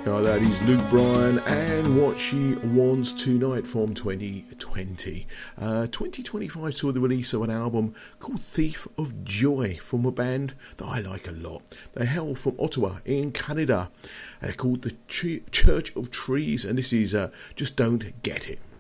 That is Luke Bryan and What She Wants Tonight from 2020. 2025 saw the release of an album called Thief of Joy from a band that I like a lot. They hail from Ottawa in Canada. They're called the Church of Trees, and this is Just Don't Get It.